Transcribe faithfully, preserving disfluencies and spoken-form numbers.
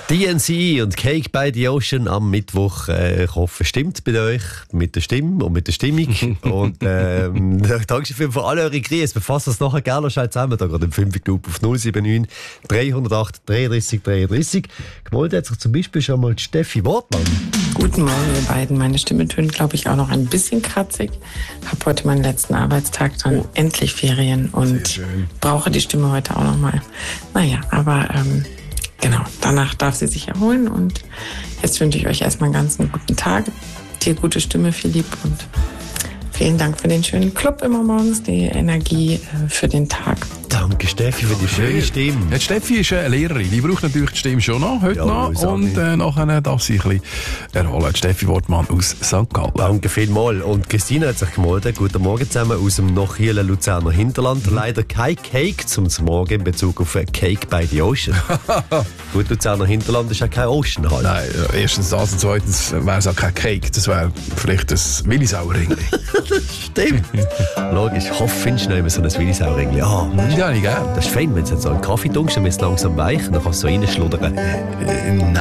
D N C und Cake by the Ocean am Mittwoch. Äh, ich hoffe, es stimmt bei euch mit der Stimme und mit der Stimmung. und ähm, danke für alle eure Grüße. Wir fassen das nachher gerne schnell zusammen. Da gerade im fünf Club auf null sieben neun drei null acht dreiunddreißig dreiunddreißig. Gemeldet hat sich zum Beispiel schon mal Steffi Wortmann. Guten Morgen, ihr beiden. Meine Stimme tönt, glaube ich, auch noch ein bisschen kratzig. Habe heute meinen letzten Arbeitstag, dann oh. endlich Ferien und brauche die Stimme heute auch noch mal. Naja, aber ähm, genau, danach darf sie sich erholen und jetzt wünsche ich euch erstmal einen ganz guten Tag. Dir gute Stimme, Philipp, und vielen Dank für den schönen Club immer morgens, die Energie äh, für den Tag. Danke Steffi für die schöne Stimme. Ja, Steffi ist eine Lehrerin, die braucht natürlich die Stimme schon noch, heute ja, noch, und äh, nachher darf sie ein bisschen erholen. Steffi Wortmann aus Sankt Gallen. Danke vielmals. Und Christine hat sich gemeldet. Guten Morgen zusammen aus dem noch hier Luzerner Hinterland. Mhm. Leider kein Cake zum Morgen in Bezug auf Cake by the Ocean. Gut, Luzerner Hinterland ist ja kein Ocean halt. Nein, erstens das und zweitens wäre es auch kein Cake. Das wäre vielleicht ein Willisauerringli. Das stimmt. Logisch. Ich hoffe, findest du noch immer so ein Willisauerringli. Ah, ja, nicht gern. Das ist fein, wenn du jetzt so einen Kaffee dunkst, dann wird es langsam weich und dann kannst du so reinschluddern. Äh, äh, nein.